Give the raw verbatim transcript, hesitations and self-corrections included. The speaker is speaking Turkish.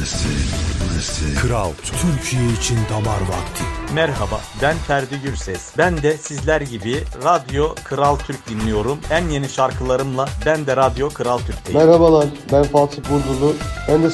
Listen, listen. Kral Türkiye için damar vakti. Merhaba, ben Ferdi Gürses. Ben de sizler gibi Radyo Kral Türk dinliyorum. En yeni şarkılarımla ben de Radyo Kral Türk'teyim. Merhabalar, ben Fatih Burdurlu. Ben de